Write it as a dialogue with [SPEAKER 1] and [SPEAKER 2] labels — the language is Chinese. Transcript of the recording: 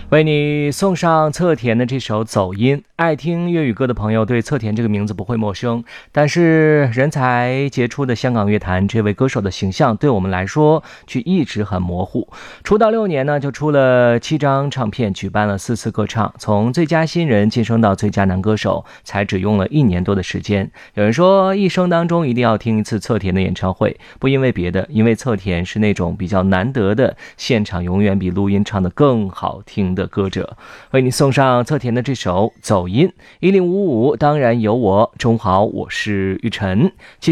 [SPEAKER 1] 为你送上侧田的这首《走音》。爱听粤语歌的朋友对侧田这个名字不会陌生，但是人才杰出的香港乐坛这位歌手的形象对我们来说却一直很模糊。出道6年呢，就出了7张唱片，举办了4次歌唱，从最佳新人晋升到最佳男歌手才只用了1年多的时间。有人说一生当中一定要听一次侧田的演唱会，不因为别的，因为侧田是那种比较难得的现场永远比录音唱得更好听的歌者。为你送上侧田的这首《走音》，1055当然有我，中好，我是玉晨。